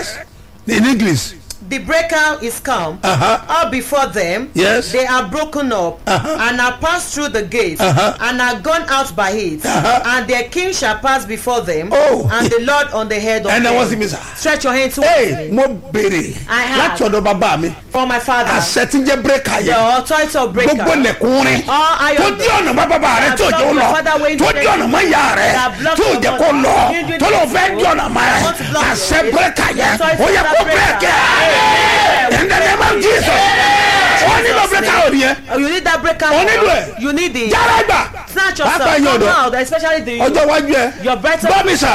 Yes. In English. The breaker is come up before them. Yes. They are broken up and are passed through the gate and are gone out by it. And their king shall pass before them. And the Lord on the head of them. Stretch your hand towards me. Mo bèrè láti ọ̀dọ̀ bàbá mi. For my father. Àṣẹ tí ń jẹ́ breaker yẹn. The authority of breaker. Gbogbo lẹ̀kùnrin. Tó di ọ̀nà bá bàbá rẹ̀ tó jẹ́ ó lọ. Tó di ọ̀nà mọ́ ìyá rẹ̀. Tó jẹ́ kó lọ. Tó lọ fẹ́ di ọ̀nà mọ́ ẹ̀. Àṣẹ breaker yẹn. Ó yẹ kó break ẹ̀. In the name of Jesus. You need that breaker. You need it. Snatch yourself. Come out, especially your better.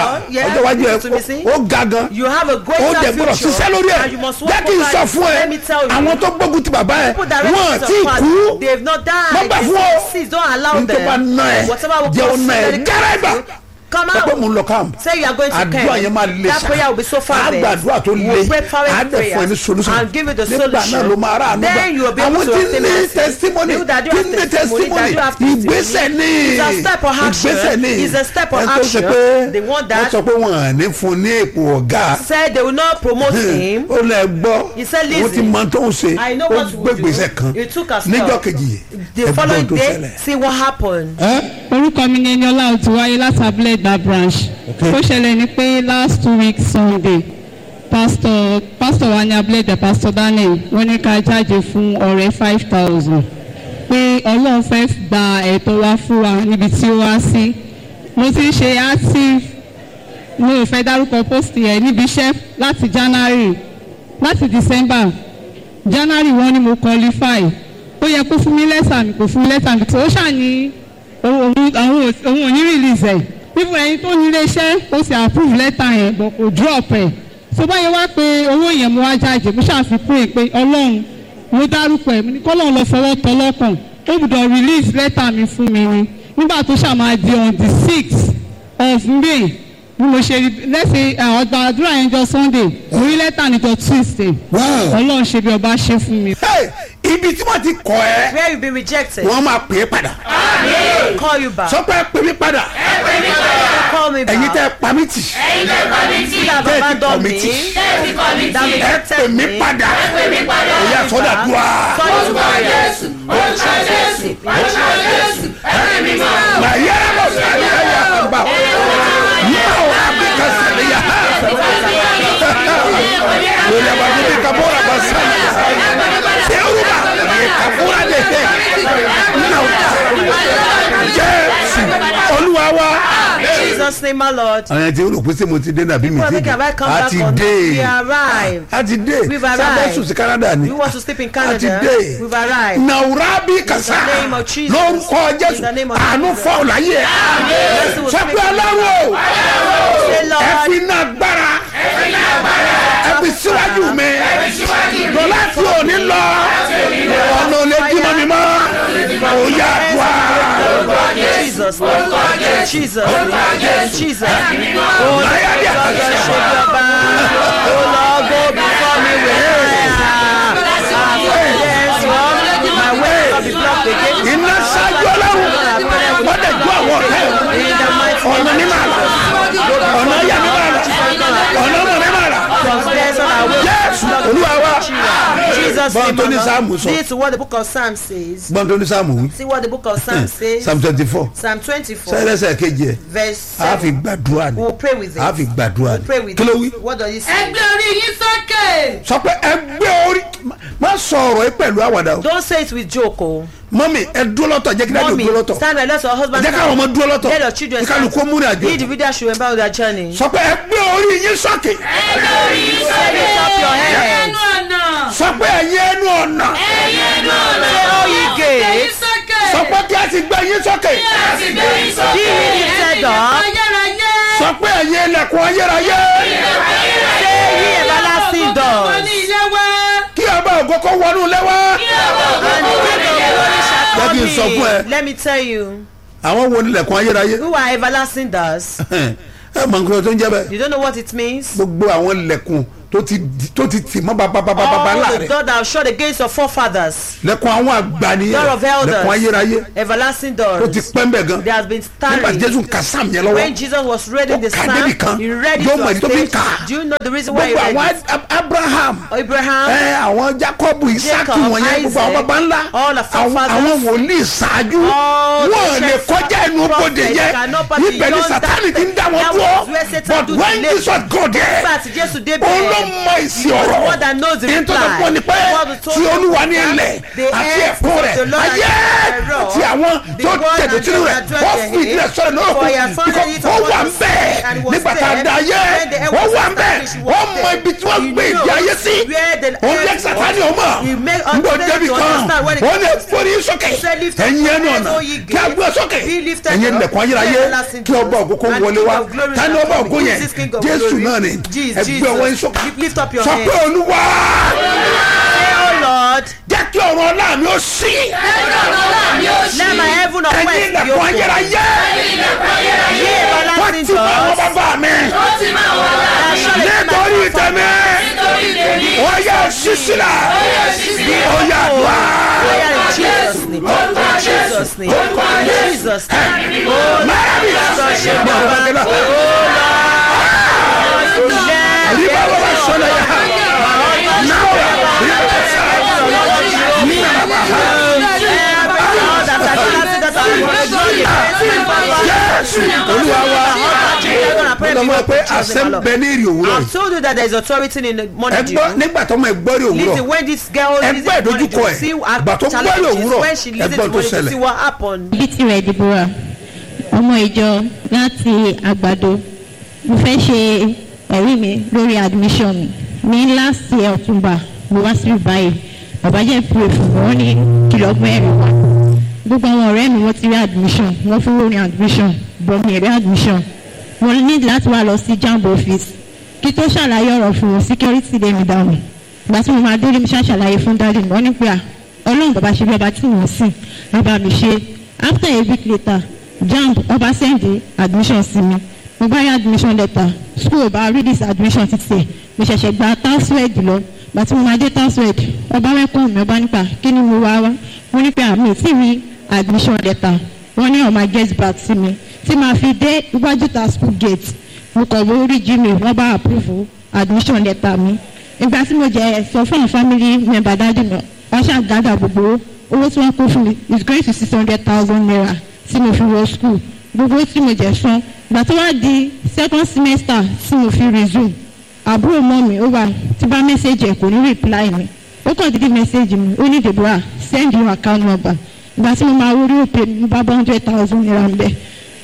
You have a greater future. And you must work for that. Let me tell you. People that they've not died. Don't allow them. Whatever will cause come out. Say you are going to camp. That prayer will be so far there. We'll pray fervent prayers and give you the solution. Then you will be able to obtain testimony. You that you have testimony, that you have testimony. It's a step of action. It's a step of action. They want that. Said they will not promote him. He said, listen, I know what to do. You took a step. The following day, see what happened. That branch. Ó ṣẹlẹ̀ ní pé last 2 weeks Sunday pastor Wanya Blade pastor Daniel wọ́n ní ká jáde fún ọrẹ 5,000 pé Ọlọ́run fẹ́ gba ẹ̀tọ́ wa fún wa níbi tí ó wá sí. Mo ti ń ṣe active mo ò fẹ́ dárúkọ post yẹn níbi iṣẹ́ láti December January wọ́n ní mo qualify ó yẹ kó fún mi lẹ́tà mi kò fún mi lẹ́tà mi tó ṣàní òun ò ní release ẹ̀. People ẹni tó ní iléeṣẹ́ ó sì approve letter yẹn but kò drop ẹ̀. So báyẹn wá pé owó yẹn mo wá jáde mo ṣàfikún ẹ̀ pé Ọlọ́run mo dárúkọ ẹ̀ mo ní kọ́lọ́run lọ fọwọ́ tọlọ́kàn ó gbọ́dọ̀ release letter mi fún mi ni nígbà tó ṣàmà di on the 6th of May bí mo ṣe lẹ́sẹ̀ ọgbà àdúrà yẹn jọ Sunday mo rí letter níjọ Tuesday Ọlọ́run ṣe bí ọba ṣe fún mi. Ibi tí wọ́n ti kọ̀ ẹ́. Where you been rejected. Wọ́n máa pè é padà. Call you back. Sọ pé pè mí padà. Call me back. Ẹ̀yin tẹ́ pa mí tì. Tẹ́ ti kọ̀ mí tì. Ẹ pè mí padà. Ìyá sọ́dà dùn á. Orúkọ Jésù. Orúkọ Jésù. Orúkọ Jésù. Mà yára lọ sí ayé àgbà. Yóò wá bí kásìlì yá. Wòlé wà níbi kàbọ̀rà bá sálì. Sẹ́wúrà kàbọ̀rà lè dé. Jésù Olúwa wa. Jesus name my Lord. Àwọn ẹni tí ó rò pé mo ti dé nàbí mi ti dé. A ti dé. We arrived. A ti dé. We've arrived. Sábẹ́ sùn sí Canada ni. We want to sleep in Canada. A ti dé. We've arrived. Nàwúrà bí kàsá. Lórúkọ Jésù. Àánú fọ́ ọ̀láyé. Sọ́kùn aláwọ̀. Ẹ fi iná gbára. Ẹ fi síwájú mi. Lọ́lá tí ò ní lọ. Ọ̀nà ò lè dímọ̀ mi mọ́. Òyà wá. Jesus. Jesus. Jesus. Oh Lord, go before me with my way will be blocked again. Iná ṣáájú Ọlọ́run. Wọ́n dẹ̀ gbọ́ àwọn ọ̀rẹ́. Ọ̀nà ní màlá. Ọ̀nà yà mí màlá. Ọ̀nà mọ̀ ní màlá. Yes, Olúwa wa. Jesus name. See to what the book of Psalm says. See what the book of Psalm says. Psalm 24. Psalm 24. Verse 7. We'll pray with it. We'll pray with it. What does he say? Ẹgbẹ́ orí yín sókè. Sọ pé ẹgbẹ́ orí má sọ̀rọ̀ ẹ pẹ̀lú àwàdà o. Don't say it with joke o. Mọ́mì ẹ dúró lọ́tọ̀ jẹ́ kí dájú dúró lọ́tọ̀. Stand by, let your husband stand. Jẹ́ káwọn ọmọ dúró lọ́tọ̀. Let your children stand. Ìkàlùkù múni àjò. The individual should embark their journey. Sọ pé ẹgbẹ́ orí yín sókè. Ẹgbẹ́ orí yín sókè. Lift up your head. Sọ pé ẹ̀yin ẹnu ọ̀nà. Ẹ̀yin ẹnu ọ̀nà. Say all ye gates. Sọ pé kí a ti gbé yín sókè. Kí a ti gbé yín sókè. Be ye lifted up. Sọ pé ẹ̀yin ẹlẹ́kùn ayérayé. Say ye everlasting doors. Kí ọba ògo kó wọnú lẹ́wọ́. And the king of glory shall come Jẹ́ kí n sọ fún ẹ. in. Let me tell you. Àwọn wo ni ilẹ̀kùn ayérayé? Who are everlasting doors? Ẹ mọ̀ nǹkan tó ń jẹ́ bẹ́ẹ̀. You don't know what it means? Gbogbo àwọn ilẹ̀kùn tó ti tì mọ́ bàbá all the láàrin. doors that are shut against your forefathers. lẹ́kùn àwọn àgbà nìyẹn. Door of elders. lẹ́kùn ayérayé. Everlasting tó doors. ti pẹ́ mbẹ́ gan. They has been nígbà standing. jésù ka sam yẹn lọ́wọ́. When Jesus was reading the Ó kà psalm, débi kan. he read it Yóò to mọ̀ a ní tó fi ń stage. kà. Do you know the reason why he gbogbo read it? àwọn abraham. Abraham, àwọn jacob isaki Jacob, wọ̀nyẹn gbogbo àwọn Isaac, baba ńlá. all the forefathers, àwọn wòlíì ṣáájú. all the wọ́n lè kọjá ẹnu prophets bòde yẹn. cannot pass ibẹ̀ ni beyond sátani that. ti ń dá wọn That dúró. was where Satan but do when delay. jesus go there. But Jesus did òun ló mọ ìsì ọ̀rọ̀. one that knows the ní tó tó reply. pọ̀ ní pé tí olúwa ní ilẹ̀ àti ẹ̀kọ́ rẹ̀ ayé àti àwọn tó tẹ̀dó sínú rẹ̀ wọ́n fi ìdílé sọ̀rọ̀ náà kù ó wà ń bẹ̀ nígbà tá a da ayé ó wà ń bẹ̀ ó mọ ibi tí wọ́n gbé ìdí ayé sí ó yẹ sátani ọmọ ngbọ débi kan ó lè forí sókè ẹ̀yin ẹnu ọ̀nà kí a gbé sókè ẹ̀yin lẹ̀kùn ayérayé kí ọba ògo kó wọlé wá tani ọba ògo yẹn jésù náà ni ẹgbẹ́ ọwọ́ yín sókè sọ pé olúwa jẹ́ kí ọ̀rọ̀ ọlá mi ó sí. Let my heaven of ẹ̀yin west be lẹ̀kùn ayérayé wọ́n ti máa wọ́n bàbá mi nítorí tẹ̀mí ó yẹ sísílà ó yẹ àdúrà. Jesus' name. Jesus' name. Jesus' name. Oh, I've told you that there is authority in the morning dew. nígbà tó mọ ẹgbọ́n rí òwúrọ̀ Listen, when this girl ẹgbẹ́ ìdójúkọ ẹ̀ gbà tó gbọ́ rí òwúrọ̀ when she listens to ẹgbọ́n tó morning dew, see ṣẹlẹ̀. what happened. bíntì rẹ̀ Deborah ọmọ ìjọ láti àgbàdo mo fẹ́ ṣe ẹ̀rí mi lórí admission mi ní last year October mo wá sí báyìí bàbá jẹ́ pray fún wọn ní kìlọ̀gbọ́n ẹ̀rí wa gbogbo àwọn ọ̀rẹ́ mi wọ́n ti rí admission wọ́n fún lórí admission but mi rí admission mo ní láti wá lọ sí JAMB office kí tó ṣàlàyé ọ̀rọ̀ fún wọn security lé mi dànù ìgbà tí mo máa délé mi ṣàṣàlàyé fún dáàdì mi wọ́n ní pé ọlọ́run bàbá ṣe bí ọba tí wọ́n sìn bàbá mi ṣe after a week later JAMB ọba send admission sí mi mo bá rí admission letter school ọba read this admission títí mo ṣẹ̀ṣẹ̀ gba TASUED lọ ìgbà tí mo máa dé TASUED ọba welcome mi ọba nípa kí ni mo wá mo ní pé àmì tí rí admission letter wọ́n ní ọmọ get back sí mi tí màá fi dé iwájú ta school gate mo kọ̀ wọ́n rí Jimmy wọ́n bá approve admission letter mi ìgbà tí mo jẹ sọ fún àwọn family member dájú náà wọ́n ṣàgádà gbogbo owó tí wọ́n kó fún mi is going to 600,000 naira tí mo fi wọ school gbogbo tí mo jẹ san ìgbà tó wá di second semester tí mo fi resume àbúrò mọ́ mi ó wà tí bá message ẹ̀ kò ní reply mi ó kàn dídí message mi ó ní Deborah send your account number ìgbà tí mo máa wọlé òpè mi bá 100,000 naira ń bẹ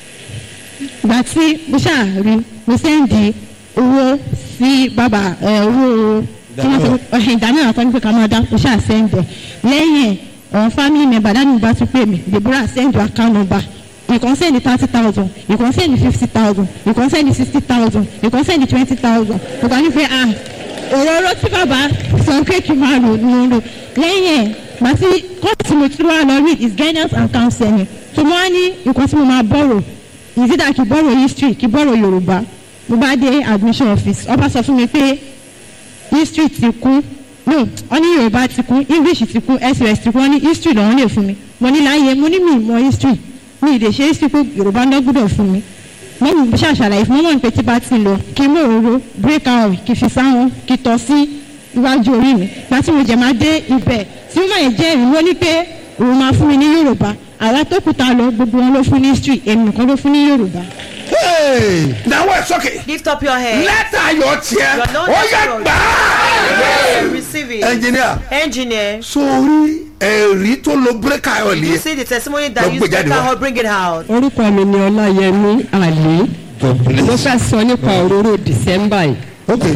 ìgbà tí mo ṣáà rí mo sẹ́ndì owó sí bàbá owó tí wọ́n sọ ìdáná àtọ́ nípa ká máa dá mo ṣáà sẹ́ndì lẹ́yìn àwọn family member dání bá tún pè mí Deborah send your account number you can send 30,000 you can send 50,000 you can send 60,000 you can send 20,000 mo kàn ní pé òróró tí bàbá sọ pé kí n máa lò lò lẹ́yìn màtí kọ́ọ̀tù mo ti wá lọ read is guidance and counseling so mo wá ní nǹkan tí mo máa borrow is it that kì borrow history kì borrow Yorùbá mo bá dé admission office ọba sọ fún mi pé history ti kún no wọ́n ní Yorùbá ti kún English ti kún SOS ti kún wọ́n ní history lọ́wọ́ lè fún mi mo ní láàyè mo ní mi mọ history mi ì lè ṣe history pé Yorùbá náà gbọ́dọ̀ fún mi mo ní ṣàṣàlàyé fún mọ́mọ́ pé tí bá ti lọ kí n mú òróró break out kì í fi sáwọn kì í tọ́ sí iwájú orí mi láti mo jẹ máa dé ibẹ̀ tí ó máa yẹ jẹ́ ìwọ ní pé òun máa fún mi ní Yorùbá àwa tó kúta lọ gbogbo wọn ló fún ní history èmi nìkan ló fún ní Yorùbá. Now it's okay. Lift up your head. Lẹ́tà ayọ̀ tiẹ̀ ó yẹ gbà á. Receive it. Engineer. Sori ẹ̀rí tó lo break ayọ̀ lé. You see the testimony that you break out, bring it out. Orúkọ mi ni Ọláyẹmí Àlí. Mo fẹ́ sọ nípa òróró December yìí. Okay.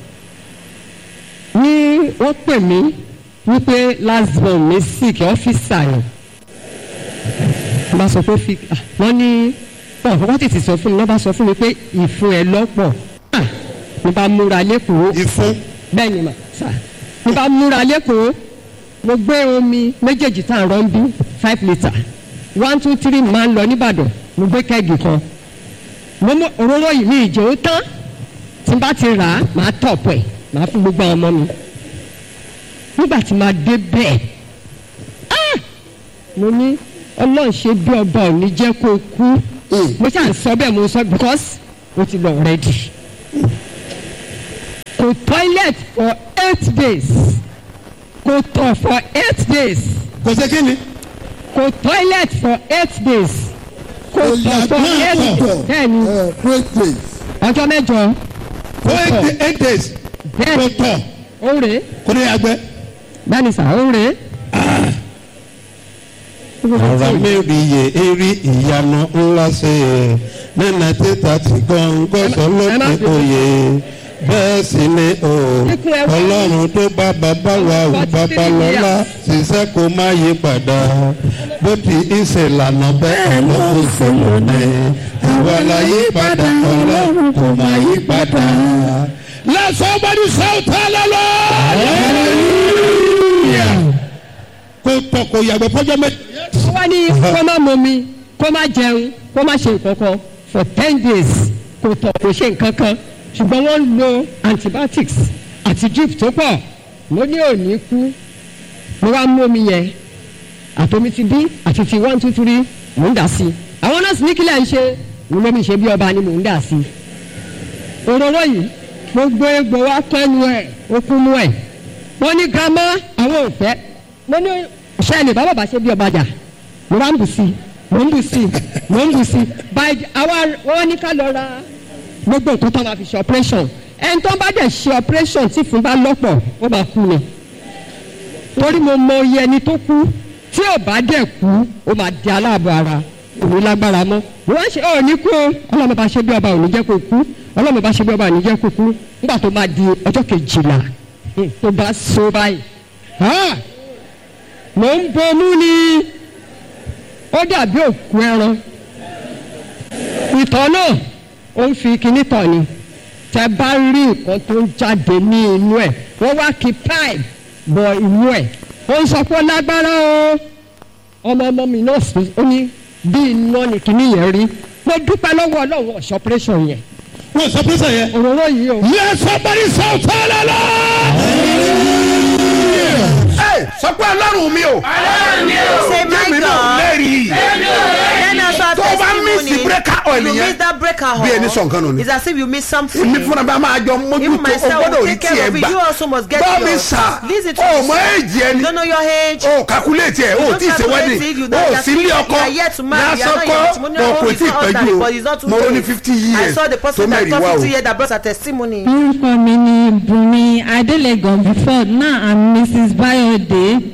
Ní wọ́n pè mí wípé last born mi sick ọ́fíìsà yẹn. Bá sọ pé wọ́n ní wọ́n tètè sọ fún mi wọ́n bá sọ fún mi pé ìfun ẹ̀ lọ́pọ̀. Mo bá múra lẹ́kọ̀ọ́. Ìfun. Bẹ́ẹ̀ ni mà sà. Mo bá múra lẹ́kọ̀ọ́. Mo gbé omi méjèèjì tá à ń rán bí 5 litre 1 2 3 máa ń lọ nìbàdàn mo gbé kẹ́gì kan mo mú òróró yìí ní ìjò ó tán tí n bá ti rà á màá tọ̀pù ẹ̀ màá fún gbogbo àwọn ọmọ mi nígbà tí màá dé bẹ́ẹ̀ mo ní ọlọ́run ṣe bí ọba ò ní jẹ́ kó kú mo ṣáà ń sọ bẹ́ẹ̀ mo sọ because o ti lọ ready kò toilet for 8 days kò tọ̀ for 8 days kò ṣe kí ni. kò toilet for 8 days kò tọ̀ for 8 days bẹ́ẹ̀ni ọjọ́ mẹ́jọ for 8 days kò tọ̀ ó rèé kò ní àgbẹ̀. bẹ́ẹ̀ni sà ó rèé. ọ̀rọ̀ mẹ́rìíye eré ìyanu ńlá ṣe é nínú títà tí gbọ̀ngàn sọlọ́pẹ̀ òye bẹ́ẹ̀ sì ni o ọlọ́run tó bá bàbá wa ò bàbá lọ́lá ṣiṣẹ́ kó má yí padà bó ti ìṣe lànà bẹ́ẹ̀ ọlọ́run ṣe lónìí ìwà la yí padà ọlọ́run kò má yí padà. Let somebody shout hallelujah. Kò tọ̀ kò yàgbẹ́ fọ́jọ́ mẹ́ta. wọ́n ní kó má mọmi kó má jẹun kó má ṣe nǹkan kan for 10 days kò tọ̀ kò ṣe nǹkan kan ṣùgbọ́n wọ́n lo antibiotics àti drip tó pọ̀ mo ní òní kú mo wá mú omi yẹn àtomi ti bí àti ti 1 2 3 mò ń dà sí àwọn nọ́ọ̀sì ní kílẹ̀ ń ṣe mo lómi ṣe bí ọba ni mò ń dà sí òróró yìí gbogbo egbò wa kẹ́nu ẹ̀ okùnú ẹ̀ wọ́n ní grandma àwọn ò fẹ́ mo ní ṣẹ́ni bàbá bá ṣe bí ọba jà mo máa ń bù sí mo ń bù sí mo ń bù sí báyìí àwa wọ́n ní ká lọ ra gbogbo nǹkan tó máa fi ṣe operation ẹni tó bá dẹ̀ ṣe operation tí fún bá lọ́pọ̀ ó máa kú ni torí mo mọ iye ẹni tó kú tí ò bá dẹ̀ kú ó máa di aláàbọ̀ ara òní lágbára mọ́ wọ́n ṣe ò ní kú o ọlọ́mọ bá ṣe bí ọba ò ní jẹ́ kó kú ọlọ́mọ bá ṣe bí ọba ò ní jẹ́ kó kú nígbà tó máa di ọjọ́ 12 tó bá so báyìí mo ń bomú ni ó dàbí òkú ẹran ìtọ̀ náà ó ń fi kinní tọ̀ ni tẹ bá rí nǹkan tó ń jáde ní inú ẹ̀ wọ́n wá kí pipe bọ inú ẹ̀ ó ń sọ pé lágbára o ọmọ mi náà sì ó ní bí iná ni kinní yẹn rí mo dúpẹ́ lọ́wọ́ ọlọ́run ọ̀ṣọ́ operation yẹn. wọ́n sọ pé sẹ́yìn. òróró yìí o. Let somebody shout sọ pé ọlọ́run mi o. ọlọ́run mi o. Say my mi náà God. lẹ́rìí. Then also have tó o bá testimony. miss breaker oil You yẹn. miss that breaker bí ẹni sọ nǹkan nù oil. ni. It's as if you miss something. èmi fúnra bá máa jọ mójútó Even o myself gbọ́dọ̀ will rí take care tiẹ̀ of it. gbà. You also must get bọ́ mi yours. sà Listen to o me. mọ èjì ẹni. You don't know your age. o calculate ẹ o ti ṣe wedding o sí ilé ọkọ lásán kọ́ kò tí ì pẹ́jù o mo ní 50 years I saw the tó person that mẹ́rin wá got o. 50 years that brought her testimony. orúkọ mi ni Bùnmi Adelegan before now I'm Mrs. Bayode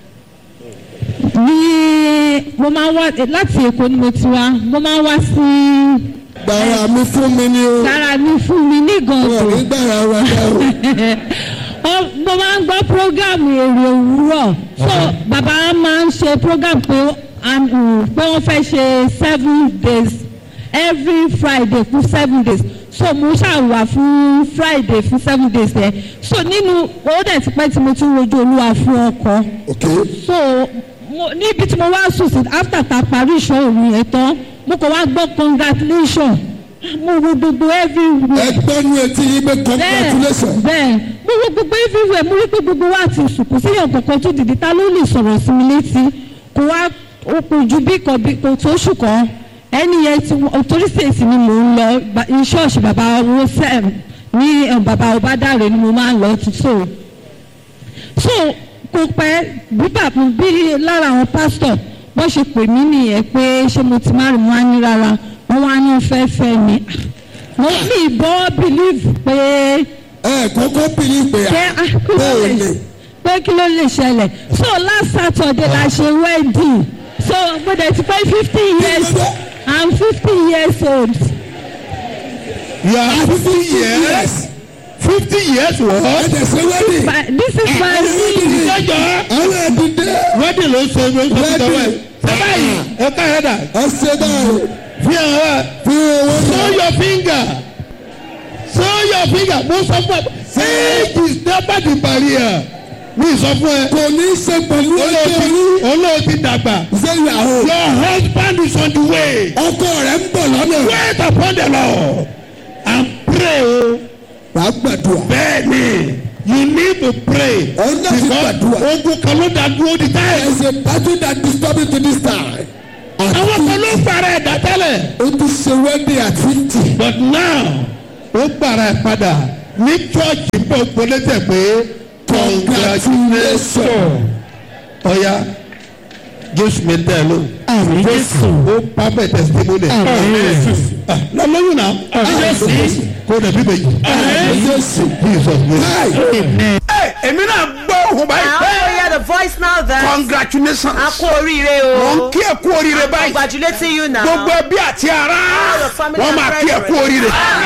ní mo máa ń wá láti Èkó ni mo ti wá mo máa ń wá sí. gbàrà mi fún mi ni o. gbàrà mi fún mi ní wọn ò ní gàngàn. gbàrà wa dá o. mo máa ń gbọ́ program èrè òwúrọ̀ so bàbá máa ń ṣe program pé wọ́n fẹ́ ṣe 7 days every Friday fún 7 days so mo ṣàwà fún Friday fún 7 days yẹn so nínú ó dẹ̀ ti pẹ́ tí mo ti ń rojú Olúwa fún ọkọ so níbi tí mo wá sùn sí after ta parí ìṣòro yẹn tán mo kàn wá gbọ́ congratulation mo wo gbogbo everywhere. ẹgbẹ́ nu etí yìí pé congratulation. bẹ́ẹ̀ mo wo gbogbo everywhere mo rí pé gbogbo wa ti sùn kò síyàn kankan tó dìde ta ló lè sọ̀rọ̀ sí mi létí kò wá kò ju bí kò tó ṣù kan ẹni yẹn ti torí ṣèṣì ni mò ń lọ ṣọ́ọ̀ṣì bàbá owó sẹ́m ní bàbá Ọbádáre ni mo máa ń lọ so kò pẹ́ bí lára àwọn pásítọ̀ bó ṣe pè mí nìyẹn pé ṣé mo ti má rí wọn á ní rárá wọn wá ní fẹ́fẹ́ mi mo ní ìbọn believe pé. kókó believe pé kí ló lè ṣẹlẹ̀ so last Saturday la ṣe wedding so mo dẹ̀ ti pé 50 years I'm 50 years old. You are 50 years. 50 years what? This is my ring. Àwọn ẹ̀dùndé. Wedding ló ṣe ló ṣe tó wẹ̀. Ṣé báyìí? Ẹ ká ẹ dà. Ẹ ṣe báyìí. Fi hàn wá. Fi hàn wá. Show your finger. Show your finger. Mo sọ fún ẹ. Age is never the barrier. Mi sọ fún ẹ. Kò ní í ṣe pẹ̀lú ọjọ́ orí. Olóòtú dàgbà. Ṣé ìyàwó? Your husband is on the way. Ọkọ rẹ̀ ń bọ̀ lọ́nà. Wait upon the Lord and pray o. wàá gbàdúrà. bẹ́ẹ̀ni you need to pray. òun náà ti gbàdúrà. ogun kan ló dá dúró di táyà. there is a battle that disturb me to this time. àwọn kan ló gbàrà ẹ̀dá tẹ́lẹ̀. ó tún ṣe wedding at 50. but now ó gbàrà ẹ̀ padà ní chọ́ọ̀chì bó gbólẹ́tẹ̀ pé congratulations. ọ̀ya jésù mi dẹ́ ló. jésù ó pápẹ́ testimony. lọ́lọ́yún náà. jésù kó dàbí bẹ́ẹ̀ yìí. jésù jesus name. èmi náà gbọ́ òun báyìí. now we hear the voice now that. congratulations. a kú oríire o. wọ́n kí ẹ kú oríire báyìí. congratulating you now. gbogbo ẹbí àti ara wọ́n máa kí ẹ kú oríire.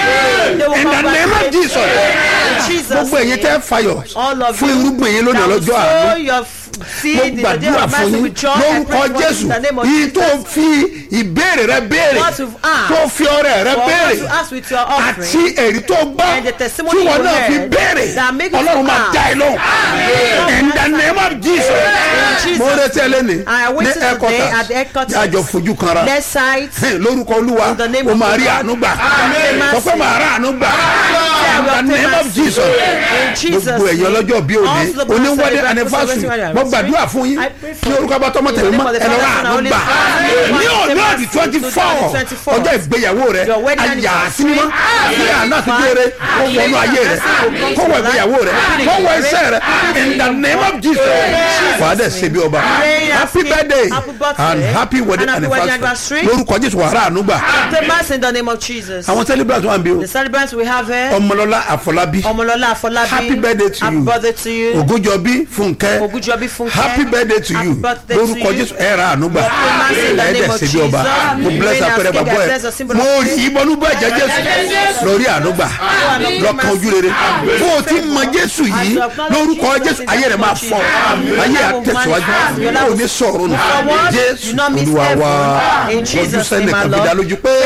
in the name of jesus. gbogbo ẹ̀yin tẹ́ fayọ̀ fún irúgbìn yín lónìí ọlọ́jọ́ àánú. mo gbàdúrà fún yín lórúkọ jésù yìí tó fi ìbéèrè rẹ béèrè tó fi ọrẹ rẹ béèrè àti èrì tó gbọ́ tí wọn náà fi béèrè ọlọ́run máa dá ẹ lóhùn. in the name of jesus. mo retí ẹ lẹ́nu ní ẹ̀kọ́tà àjọ fojú kanra lórúkọ olúwa o máa rí àánú gbà sọ pé màá rí àánú gbà. in the name of jesus. gbogbo ẹ̀yọ́ lọ́jọ́ bí òní oníwọ́dé anniversary mo gbàdúrà fún yín kí orúkọ bá tọmọ tẹ̀lé mọ́ ẹ̀rọ àánú gbà. ní ọ̀dọ́ 24 ọjọ́ ìgbéyàwó rẹ̀ ayà sinimá ní àná ti gbére kó wọnú ayé rẹ̀ kó wọ ìgbéyàwó rẹ̀ kó wọ iṣẹ́ rẹ̀ in the name of jesus. fàdé ṣebí ọba happy birthday and happy wedding anniversary lórúkọ jésù wàrà àánú gbà. in the name of jesus. àwọn celebrants wà ń bí o. the celebrants we have here. ọmọlọ́lá àfọlábí. ọmọlọ́lá àfọlábí. happy birthday to you. happy birthday to you. ògúnjọbí fúnkẹ́. ògúnjọbí fúnkẹ́. happy birthday to you. lórúkọ jésù ẹ ra àánú gbà. ẹ̀ẹ́dẹ̀ ṣebí ọba mo bless apẹ̀rẹ̀ bàbọ̀ ẹ̀ mo rí ìbọnú bá ẹ̀jẹ̀ jésù lórí àánú gbà lọ́kàn ojú rere bó o ti mọ jésù yìí lórúkọ jésù ayé rẹ̀ máa fọ́ ayé àtẹ̀síwájú kò ní sọ̀rọ̀ nù jésù olúwa wa ojú sẹ́ni kan fi dá lójú pé.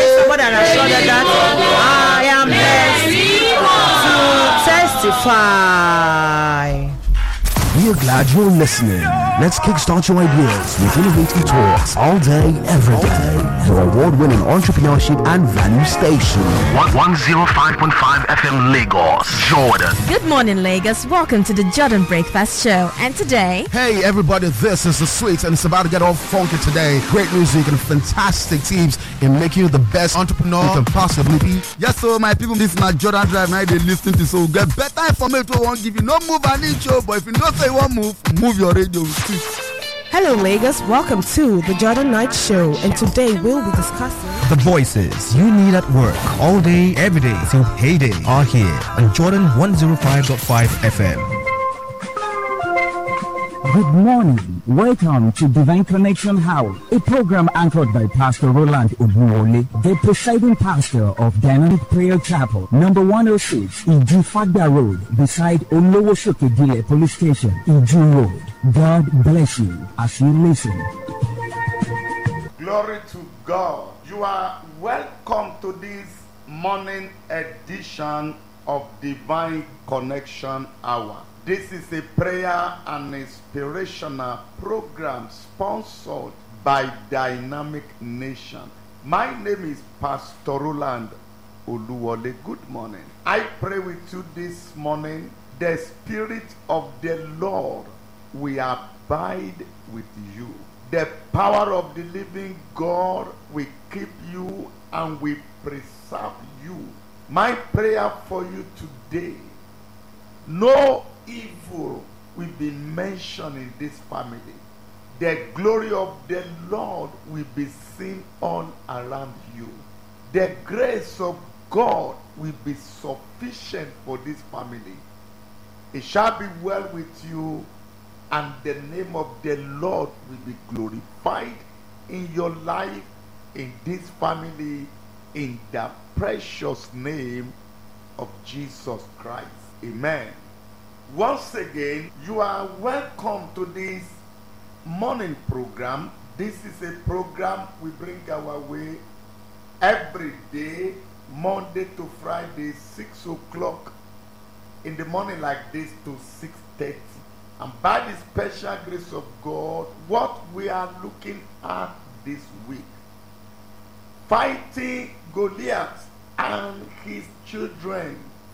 I am blessed to testify. We are glad you're listening. Let's kickstart your ideas with innovative talks all day, every day. The award-winning entrepreneurship and value station. 105.5 FM Lagos, Jordan. Good morning, Lagos. Welcome to the Jordan Breakfast Show. And today... Hey, everybody, this is The Sweets, and it's about to get all funky today. Great music and fantastic teams in making you the best entrepreneur you can possibly be. Yes, so my people, this is my Jordan Drive. Now they listen to so get better information. Won't give you no move an inch, but if you don't say one move your radio. Hello Lagos, welcome to the Jordan Night Show, and today we'll be discussing the voices you need at work all day, every day till payday are here on Jordan 105.5 FM. Good morning. Welcome to Divine Connection House, a program anchored by Pastor Roland Obuwole, the presiding pastor of Dynamic Prayer Chapel, number 106, Ijufagba Road, beside Olowosokegile Police Station, Iju Road. God bless you as you listen. Glory to God. You are welcome to this morning edition of Divine Connection Hour. This is a prayer and inspirational program sponsored by Dynamic Nation. My name is Pastor Roland Oluwole. Good morning. I pray with you this morning. The Spirit of the Lord will abide with you. The power of the living God will keep you and will preserve you. My prayer for you today, no evil will be mentioned in this family. The glory of the Lord will be seen all around you. The grace of God will be sufficient for this family. It shall be well with you, and the name of the Lord will be glorified in your life, in this family, in the precious name of Jesus Christ. Amen. Once again, you are welcome to this morning program. This is a program we bring our way every day, Monday to Friday, 6 o'clock in the morning like this to 6:30. And by the special grace of God, what we are looking at this week, fighting Goliath and his children,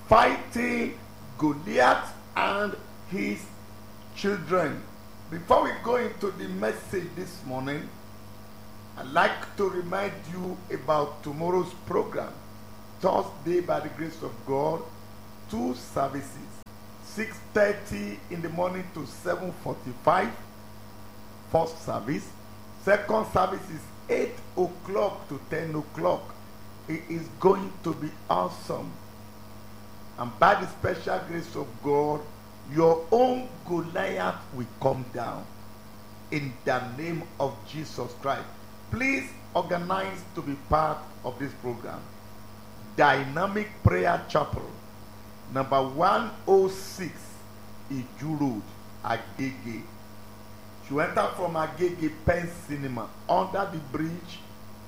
fighting Goliath and his children. Before we go into the message this morning, I'd like to remind you about tomorrow's program. Thursday, by the grace of God, 2 services, 6:30 in the morning to 7:45, first service. Second service is 8 o'clock to 10 o'clock. It is going to be awesome. And by the special grace of God, your own Goliath will come down in the name of Jesus Christ. Please organize to be part of this program. Dynamic Prayer Chapel, number 106 Iju Road, Agege. You enter from Agege Pen Cinema, under the bridge.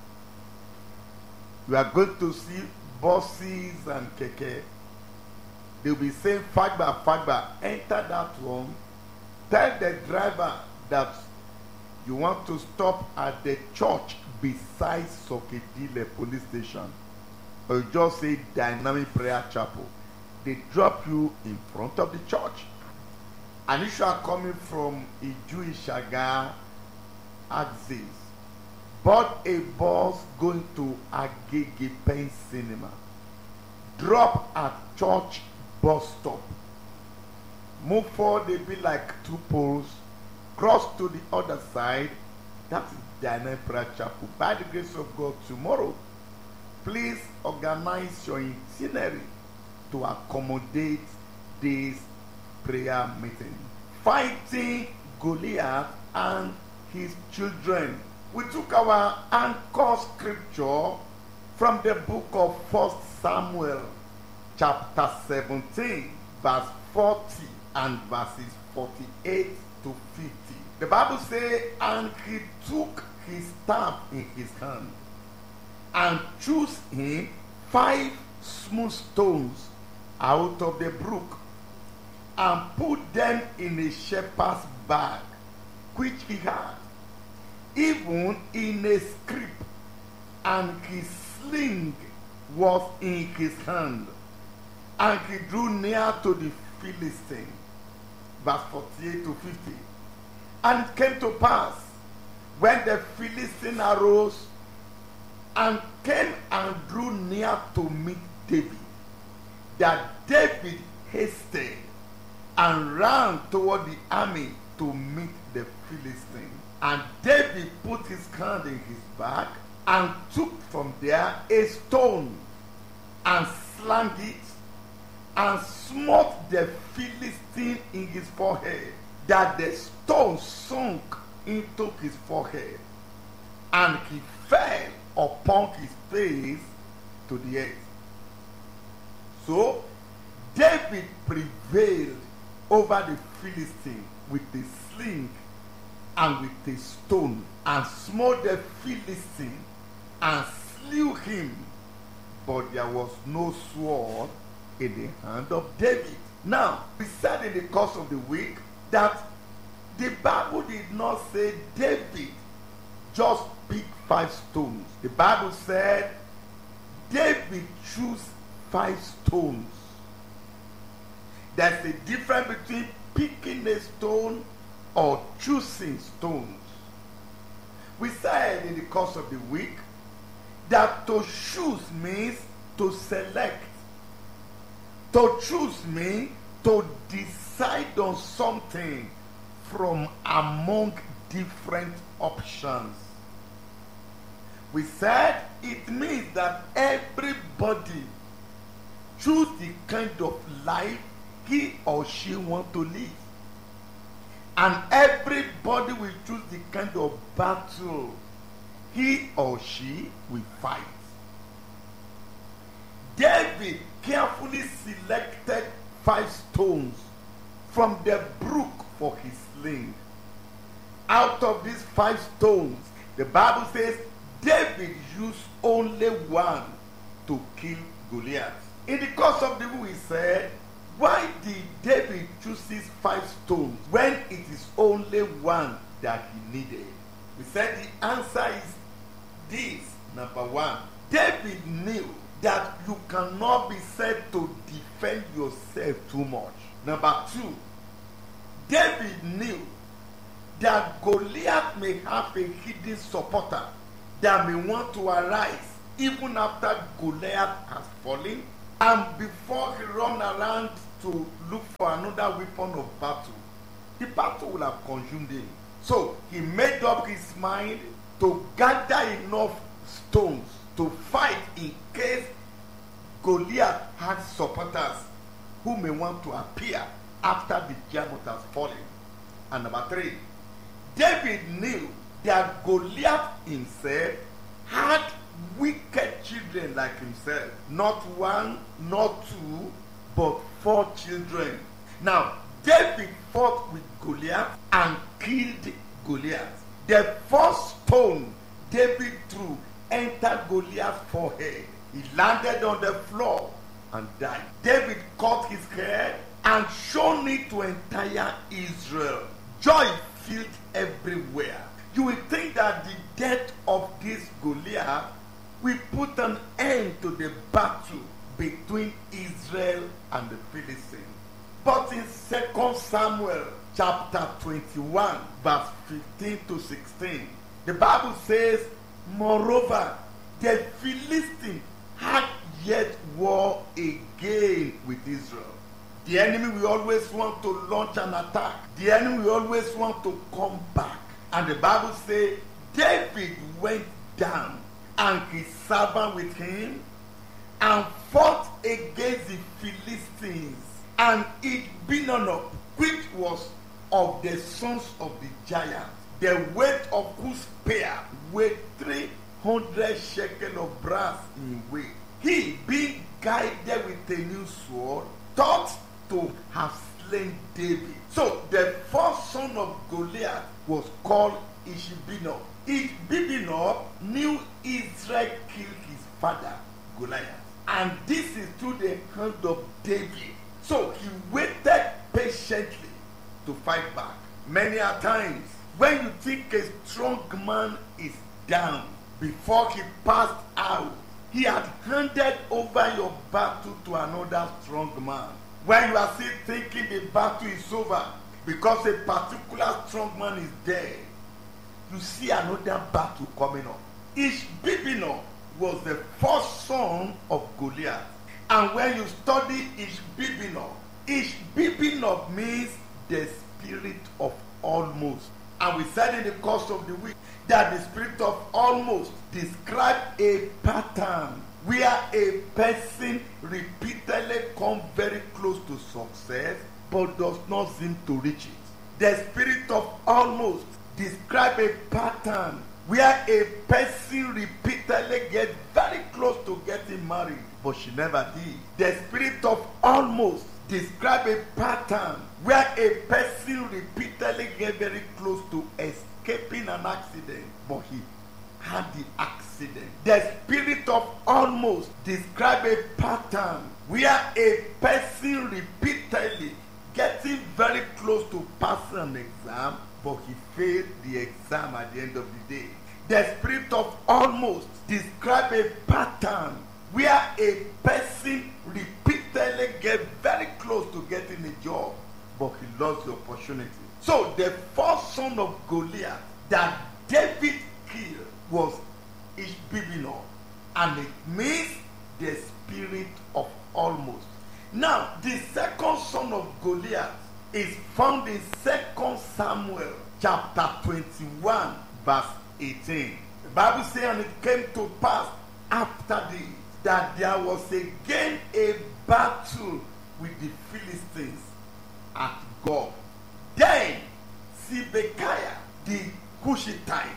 You are going to see buses and keke. They will be saying Fagba. Enter that one. Tell the driver that you want to stop at the church beside Sokedile police station. Or you just say Dynamic Prayer Chapel. They drop you in front of the church. And if you are coming from Iju Ishaga axis, board a bus going to Agege Pen Cinema. Drop at church bus stop. Move forward, they be like 2 poles. Cross to the other side. That is Dynamic Prayer Chapel. By the grace of God, tomorrow, please organize your itinerary to accommodate this prayer meeting. Fighting Goliath and his children. We took our anchor scripture from the book of 1 Samuel, chapter 17, verse 40 and verses 48 to 50. The Bible says, and he took his staff in his hand and chose him 5 smooth stones out of the brook and put them in a shepherd's bag which he had, even in a scrip, and his sling was in his hand, and he drew near to the Philistine. Verse 48 to 50. And it came to pass, when the Philistine arose and came and drew near to meet David, that David hasted and ran toward the army to meet the Philistine. And David put his hand in his bag and took from there a stone and slang it and smote the Philistine in his forehead, that the stone sunk into his forehead, and he fell upon his face to the earth. So David prevailed over the Philistine with a sling and with a stone, and smote the Philistine and slew him, but there was no sword in the hand of David. Now, we said in the course of the week that the Bible did not say David just picked 5 stones. The Bible said David chose 5 stones. There's a difference between picking a stone or choosing stones. We said in the course of the week that to choose means to select. To choose means to decide on something from among different options. We said it means that everybody choose the kind of life he or she want to live. And everybody will choose the kind of battle he or she will fight. David carefully selected 5 stones from the brook for his sling. Out of these 5 stones, the Bible says David used only one to kill Goliath. In the course of the week, we said, why did David choose these 5 stones when it is only one that he needed? We said the answer is this. Number 1, David knew that you cannot be said to defend yourself too much. Number 2, David knew that Goliath may have a hidden supporter that may want to arise even after Goliath has fallen, and before he run around to look for another weapon of battle, the battle will have consumed him. So he made up his mind to gather enough stones to fight in case Goliath had supporters who may want to appear after the giant has fallen. And number 3, David knew that Goliath himself had wicked children like himself. Not 1, not 2, but 4 children. Now, David fought with Goliath and killed Goliath. The first stone David threw entered Goliath's forehead. He landed on the floor and died. David cut his head and shown it to entire Israel. Joy filled everywhere. You will think that the death of this Goliath will put an end to the battle between Israel and the Philistines. But in 2 Samuel chapter 21, verse 15 to 16, the Bible says, moreover, the Philistines had yet war again with Israel. The enemy will always want to launch an attack. The enemy will always want to come back. And the Bible says, David went down and his servant with him and fought against the Philistines. And Ishbi-benob, which was of the sons of the giant, the weight of whose spear weighed 300 shekels of brass in weight. He, being guided with a new sword, thought to have slain David. So the first son of Goliath was called Ishbi-benob. Ishbi-benob knew Israel killed his father Goliath, and this is through the hand of David. So he waited patiently to fight back. Many a times, when you think a strong man is down, before he passed out, he had handed over your battle to another strong man. When you are still thinking the battle is over, because a particular strong man is dead, you see another battle coming up. Ishbi-benob was the first son of Goliath. And when you study Ishbi-benob, Ishbi-benob means the spirit of almost. And we said in the course of the week that the spirit of almost describes a pattern where a person repeatedly comes very close to success but does not seem to reach it. The spirit of almost describes a pattern where a person repeatedly gets very close to getting married but she never did. The spirit of almost describes a pattern where a person repeatedly gets very close to escaping an accident but he had the accident. The spirit of almost describes a pattern where a person repeatedly getting very close to passing an exam but he failed the exam at the end of the day. The spirit of almost describes a pattern where a person repeatedly gets very close to getting a job but he lost the opportunity. So the first son of Goliath that David killed was Ishbi-benob, and it means the spirit of almost. Now the second son of Goliath is found in 2 Samuel chapter 21 verse 18. The Bible says, and it came to pass after this that there was again a battle with the Philistines at Gob. Then Sibbecai the Cushitite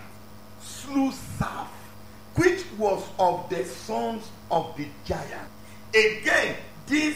slew Saph, which was of the sons of the giant. Again, this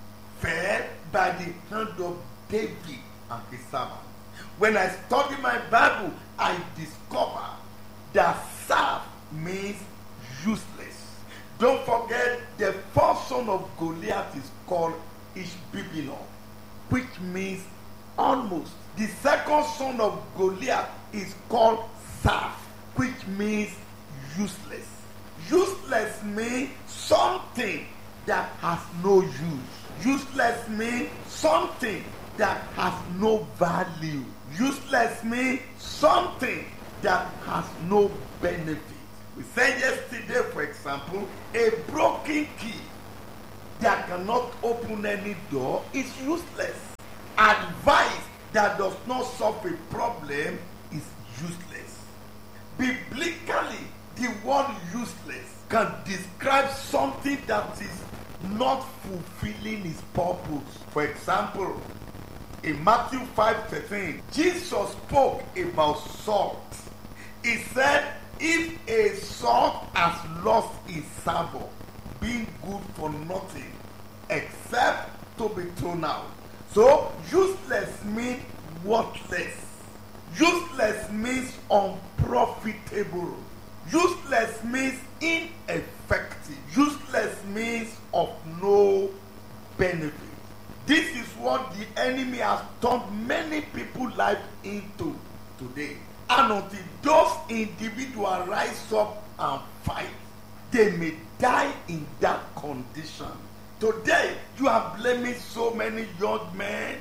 fell by the hand of David and his servant. When I study my Bible, I discover that Saph means useless. Don't forget, the first son of Goliath is called Ishbi-benob, which means almost. The second son of Goliath is called Saph, which means useless. Useless means something that has no use. Useless means something that has no value. Useless means something that has no benefit. We said yesterday, for example, a broken key that cannot open any door is useless. Advice that does not solve a problem is useless. Biblically, the word useless can describe something that is not fulfilling its purpose. For example, in Matthew 5:13, Jesus spoke about salt. He said, if a salt has lost its savour, being good for nothing except to be thrown out. So useless means worthless. Useless means unprofitable. Useless means ineffective. Useless means of no benefit. This is what the enemy has turned many people's life into today. And until those individuals rise up and fight, they may die in that condition. Today, you are blaming so many young men.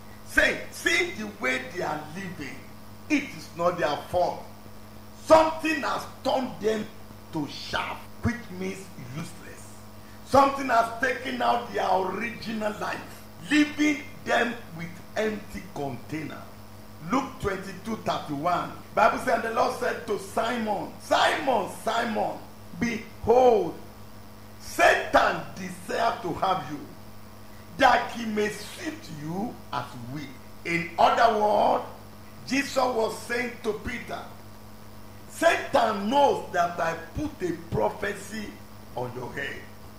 See the way they are living. It is not their fault. Something has turned them to chaff, which means useless. Something has taken out their original life, leaving them with empty container. Luke 22:31. Bible says, and the Lord said to Simon, Simon, Simon, behold, Satan desires to have you, that he may sift you as wheat. In other words, Jesus was saying to Peter, Satan knows that I put a prophecy on your head.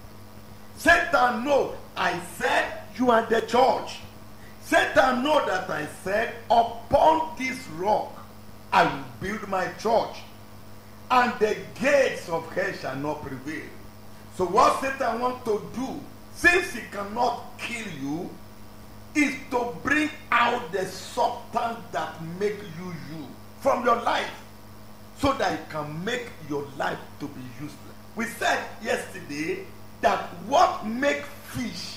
Satan knows I said you are the church. Satan knows that I said, upon this rock I will build my church, and the gates of hell shall not prevail. So what Satan wants to do, since he cannot kill you, is to bring out the substance that make you from your life, so that it can make your life to be useless. We said yesterday that what makes fish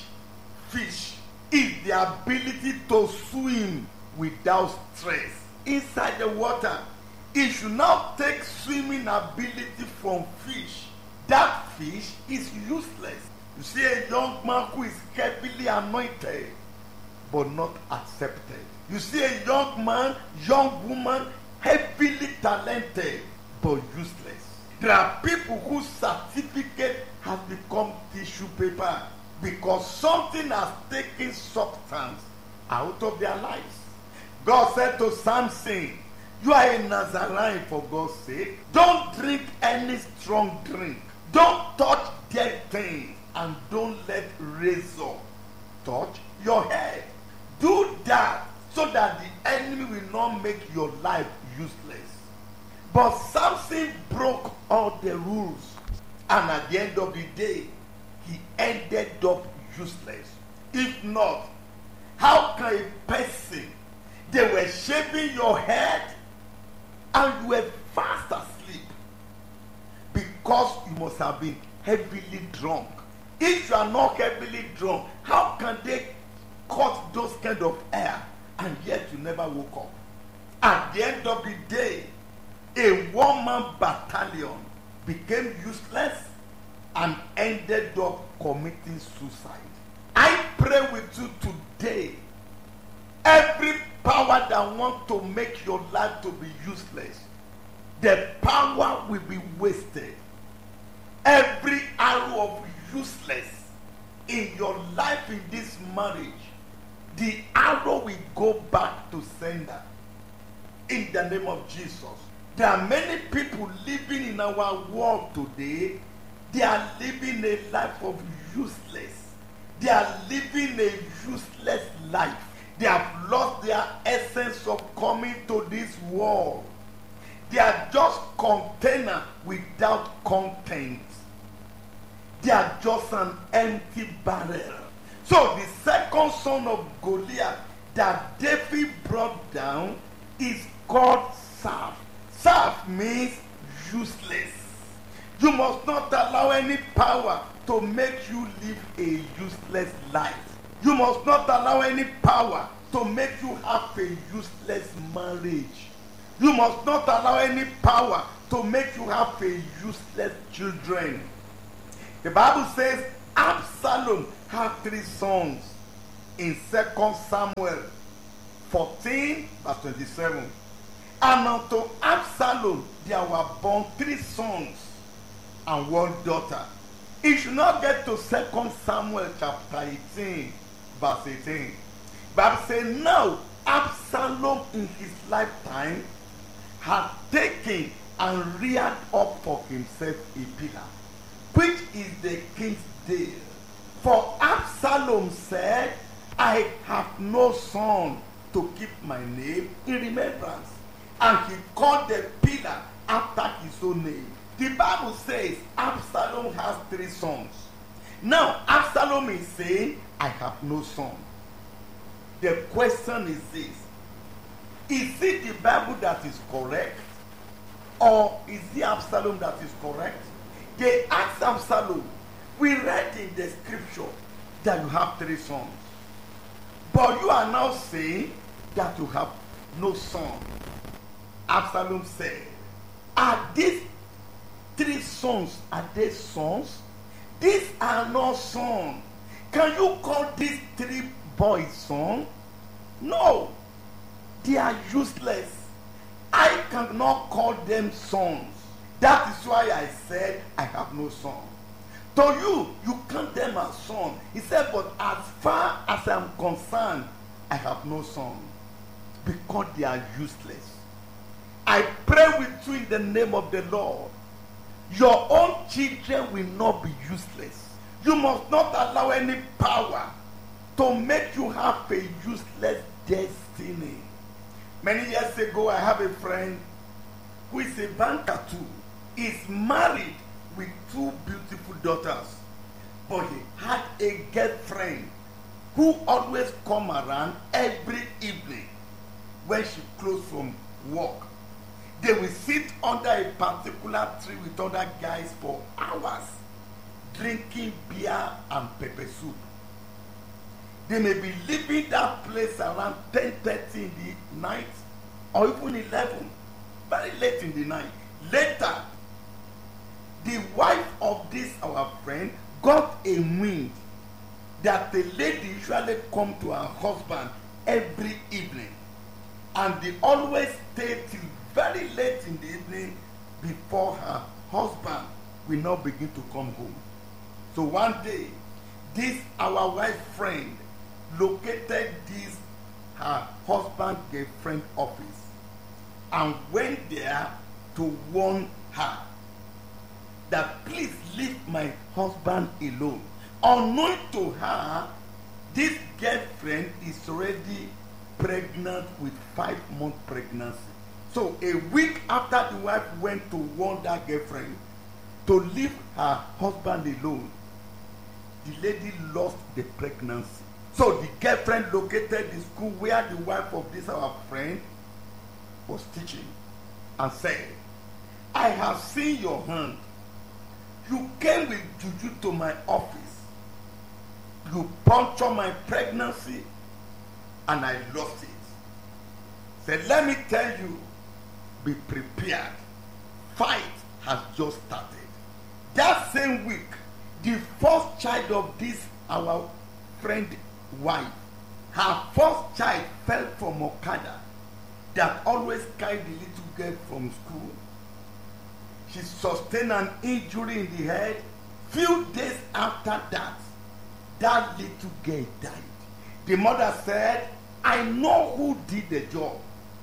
is the ability to swim without stress inside the water. If you now take swimming ability from fish, that fish is useless. You see a young man who is heavily anointed but not accepted. You see a young man, young woman, heavily talented but useless. There are people whose certificate has become tissue paper because something has taken substance out of their lives. God said to Samson, you are a Nazarene for God's sake. Don't drink any strong drink. Don't touch dead things, and don't let razor touch your head. Do that so that the enemy will not make your life useless. But Samson broke all the rules, and at the end of the day, he ended up useless. If not, how can a person, they were shaving your head and you were fast asleep because you must have been heavily drunk. If you are not heavily drunk, how can they cut those kind of hair and yet you never woke up? At the end of the day, a one-man battalion became useless and ended up committing suicide. I pray with you today, every power that wants to make your life to be useless, the power will be wasted. Every arrow of useless in your life, in this marriage, the arrow will go back to sender. In the name of Jesus. There are many people living in our world today. They are living a life of useless. They are living a useless life. They have lost their essence of coming to this world. They are just container without content. They are just an empty barrel. So the second son of Goliath that David brought down is called Saph. Saph means useless. You must not allow any power to make you live a useless life. You must not allow any power to make you have a useless marriage. You must not allow any power to make you have a useless children. The Bible says Absalom had 3 sons in 2 Samuel 14 verse 27. And unto Absalom there were born 3 sons and 1 daughter. It should not get to 2 Samuel chapter 18 verse 18. Bible says, now Absalom in his lifetime had taken and reared up for himself a pillar, which is the king's dale. For Absalom said, I have no son to keep my name in remembrance. And he called the pillar after his own name. The Bible says Absalom has 3 sons. Now Absalom is saying, I have no son. The question is this: is it the Bible that is correct, or is it Absalom that is correct? They asked Absalom, we read in the scripture that you have 3 sons, but you are now saying that you have no son. Absalom said, are these 3 sons, are they sons? These are not sons. Can you call these 3 boys sons? No, they are useless. I cannot call them sons. That is why I said I have no son. To you, you count them as sons. He said, but as far as I am concerned, I have no son, because they are useless. I pray with you in the name of the Lord. Your own children will not be useless. You must not allow any power to make you have a useless destiny. Many years ago, I have a friend who is a banker too. He's married with 2 beautiful daughters, but he had a girlfriend who always come around every evening when she closed from work. They will sit under a particular tree with other guys for hours, drinking beer and pepper soup. They may be leaving that place around 10:30 in the night, or even 11, very late in the night. Later, the wife of this our friend got a wind that the lady usually come to her husband every evening, and they always stay till very late in the evening before her husband will not begin to come home. So one day, this our wife friend located this her husband girlfriend office and went there to warn her that please leave my husband alone. Unknown to her, this girlfriend is already pregnant with 5-month pregnancy. So a week after the wife went to warn that girlfriend to leave her husband alone, the lady lost the pregnancy. So the girlfriend located the school where the wife of this our friend was teaching and said, I have seen your hand. You came with juju to my office. You punctured my pregnancy and I lost it. Said, let me tell you, be prepared. Fight has just started. That same week, the first child of this our friend wife, her first child fell from Okada that always carried the little girl from school. She sustained an injury in the head. Few days after that, that little girl died. The mother said, I know who did the job.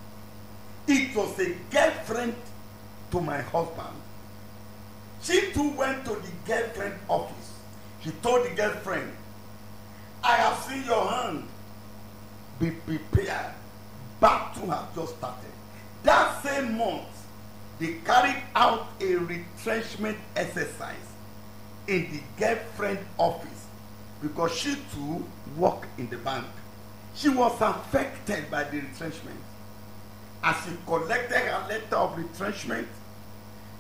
It was a girlfriend to my husband. She too went to the girlfriend office. She told the girlfriend, I have seen your hand. Be prepared. Battle has just started. That same month, they carried out a retrenchment exercise in the girlfriend office because she too worked in the bank. She was affected by the retrenchment. As she collected her letter of retrenchment,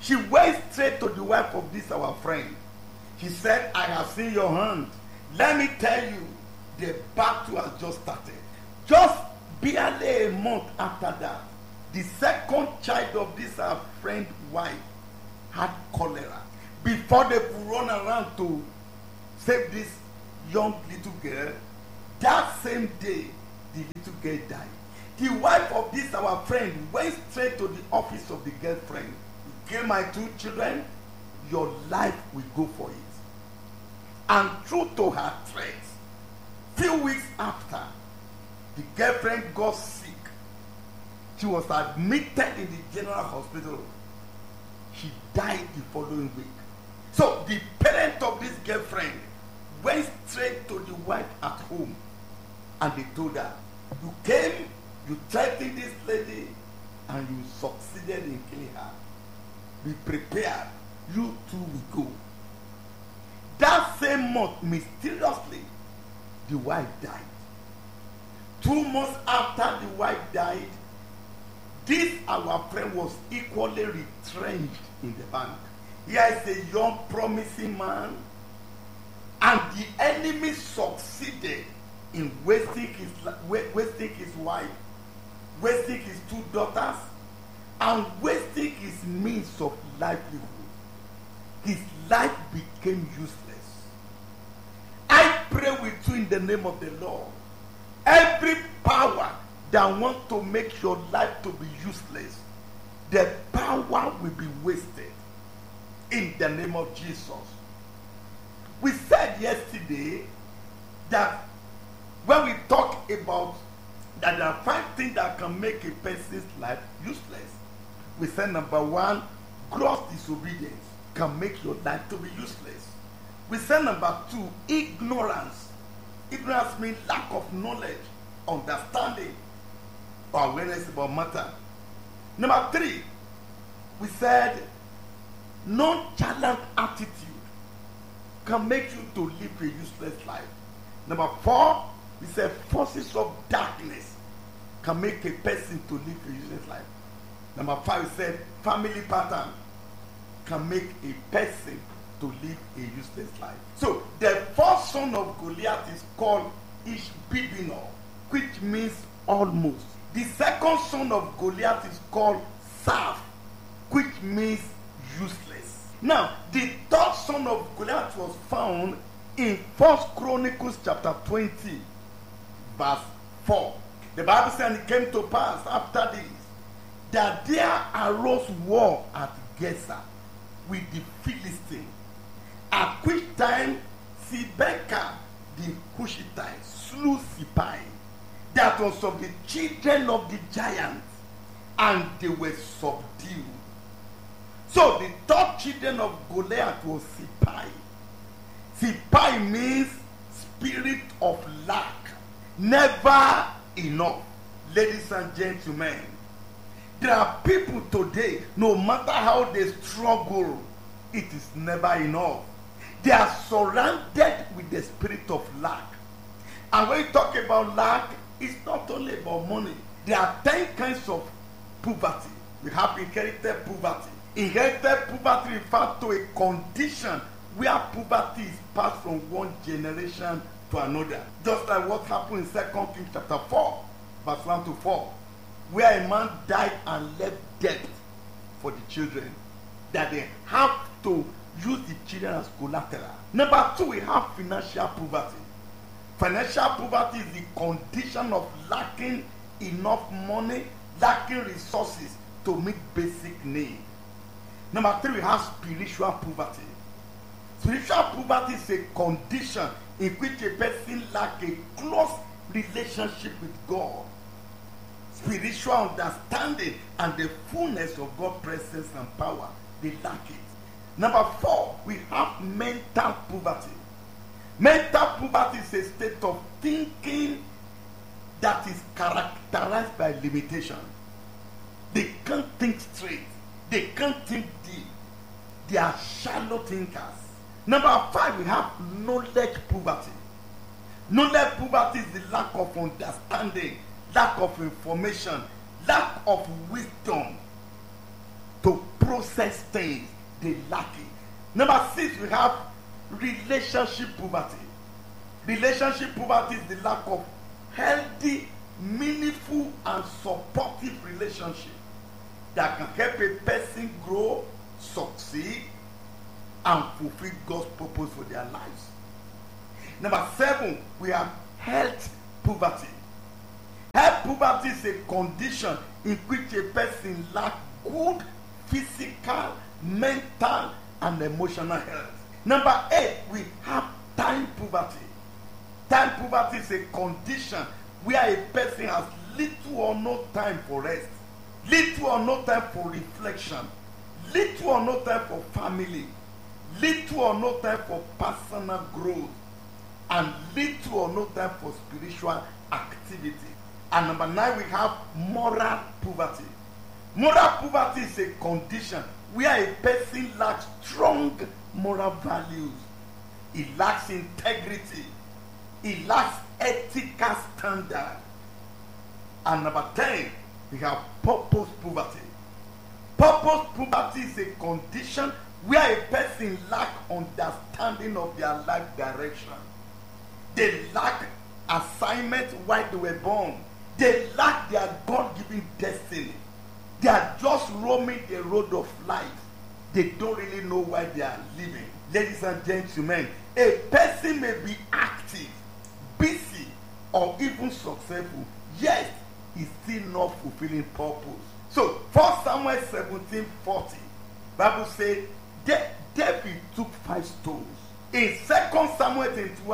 She went straight to the wife of this our friend. She said, I have seen your hand. Let me tell you, the battle has just started. Just barely a month after that, the second child of this our friend's wife had cholera. Before they could run around to save this young little girl, that same day, the little girl died. The wife of this our friend went straight to the office of the girlfriend. You kill my two children, your life will go for it. And true to her threats, few weeks after, the girlfriend got sick. She was admitted in the general hospital. She died the following week. So the parent of this girlfriend went straight to the wife at home and they told her, you came, you threatened this lady, and you succeeded in killing her. Be prepared, you too will go. That same month, mysteriously, the wife died. 2 months after the wife died, this our friend was equally retrenched in the bank. Here is a young promising man, and the enemy succeeded in wasting his wife, wasting his 2 daughters, and wasting his means of livelihood. His life became useless. I pray with you in the name of the Lord. Every power that wants to make your life to be useless, the power will be wasted in the name of Jesus. We said yesterday that when we talk about that there are 5 things that can make a person's life useless, we said number 1, gross disobedience can make your life to be useless. We said number 2, ignorance. Ignorance means lack of knowledge, understanding, or awareness about matter. Number 3, we said nonchalant attitude can make you to live a useless life. Number 4, we said forces of darkness can make a person to live a useless life. Number 5, we said family pattern can make a person to live a useless life. So the first son of Goliath is called Ishbibino, which means almost. The second son of Goliath is called Saph, which means useless. Now, the third son of Goliath was found in 1 Chronicles chapter 20, verse 4. The Bible says, and it came to pass after this, that there arose war at Gaza with the Philistines, at which time Sibekah the Cushitite slew Sippai, that was of the children of the giants, and they were subdued. So the 3rd children of Goliath was Sippai. Sippai means spirit of lack, never enough. Ladies and gentlemen, there are people today, no matter how they struggle, it is never enough. They are surrounded with the spirit of lack. And when you talk about lack, it's not only about money. There are 10 kinds of poverty. We have inherited poverty. Inherited poverty refers to a condition where poverty is passed from one generation to another. Just like what happened in 2 Kings chapter 4, verse 1 to 4, where a man died and left debt for the children, that they have to use the children as collateral. Number 2, we have financial poverty. Financial poverty is the condition of lacking enough money, lacking resources to meet basic needs. Number 3, we have spiritual poverty. Spiritual poverty is a condition in which a person lacks a close relationship with God, spiritual understanding, and the fullness of God's presence and power. They lack it. Number 4, we have mental poverty. Mental poverty is a state of thinking that is characterized by limitation. They can't think straight. They can't think deep. They are shallow thinkers. Number 5, we have knowledge poverty. Knowledge poverty is the lack of understanding, lack of information, lack of wisdom. to process things. They lack it. Number 6, we have relationship poverty. Relationship poverty is the lack of healthy, meaningful, and supportive relationship that can help a person grow, succeed, and fulfill God's purpose for their lives. Number 7, we have health poverty. Health poverty is a condition in which a person lacks good physical, mental, and emotional health. Number 8, we have time poverty. Time poverty is a condition where a person has little or no time for rest, little or no time for reflection, little or no time for family, little or no time for personal growth, and little or no time for spiritual activity. And number 9, we have moral poverty. Moral poverty is a condition where a person lacks strong moral values. He lacks integrity. He lacks ethical standard. And number 10, we have purpose poverty. Purpose poverty is a condition where a person lacks understanding of their life direction. They lack assignment while they were born. They lack their God-given destiny. They are just roaming the road of life. They don't really know why they are living. Ladies and gentlemen, a person may be active, busy, or even successful, yet is still not fulfilling purpose. So, 1 Samuel 17:40, Bible says, David took 5 stones. In 2 Samuel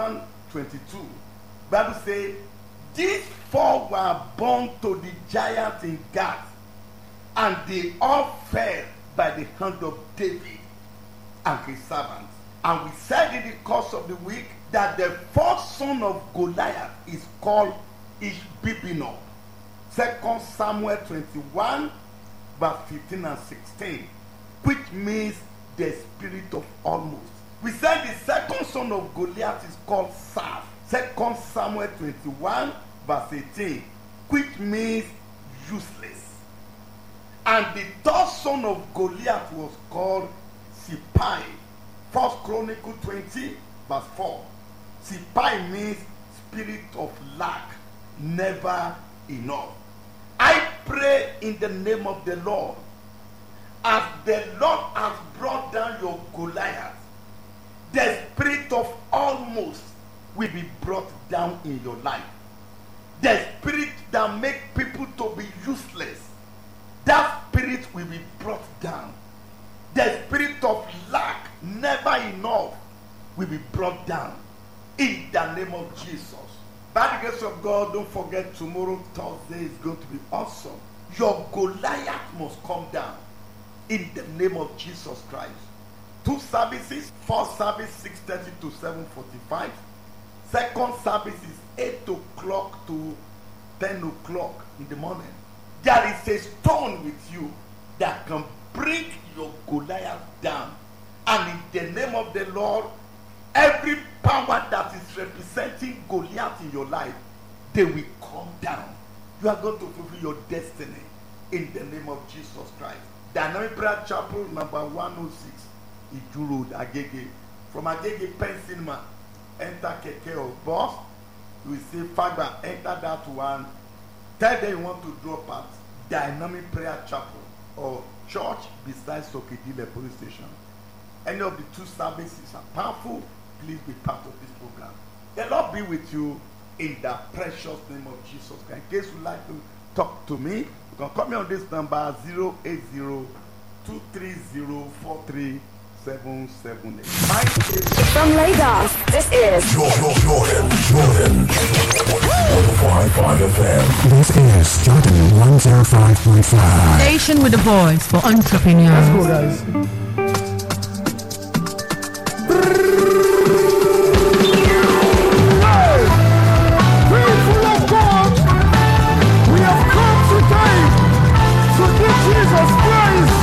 21:22, Bible says, these 4 were born to the giant in Gath, and they all fell by the hand of David and his servants. And we said in the course of the week that the 4th son of Goliath is called Ishbibinob. 2 Samuel 21, verse 15 and 16, which means the spirit of almost. We said the 2nd son of Goliath is called Saph. 2 Samuel 21, verse 18, which means useless. And the 3rd son of Goliath was called Sippai. 1 Chronicle 20, verse 4. Sippai means spirit of lack, never enough. I pray in the name of the Lord, as the Lord has brought down your Goliath, the spirit of almost will be brought down in your life. The spirit that makes people to be useless, that spirit will be brought down. The spirit of lack, never enough, will be brought down in the name of Jesus. By the grace of God, don't forget tomorrow, Thursday, is going to be awesome. Your Goliath must come down in the name of Jesus Christ. 2 services, 1st service 6:30 to 7:45. 2nd service is 8 o'clock to 10 o'clock in the morning. There is a stone with you that can bring your Goliath down. And in the name of the Lord, every power that is representing Goliath in your life, they will come down. You are going to fulfill your destiny in the name of Jesus Christ. Dynamic Prayer Chapel, number 106, Iju Road, Agege. From Agege, Pennsylvania, enter Keke or bus. You will say, Father, enter that one. Tell them you want to drop at Dynamic Prayer Chapel or church beside Sokedile police station. Any of the 2 services are powerful. Please be part of this program. The Lord be with you in the precious name of Jesus Christ. In case you'd like to talk to me, you can call me on this number 080-230-43778. From Lagos, this is Jordan 105.5 FM. This is Jordan 105.5. Station with a voice for entrepreneurs. Let's go, guys.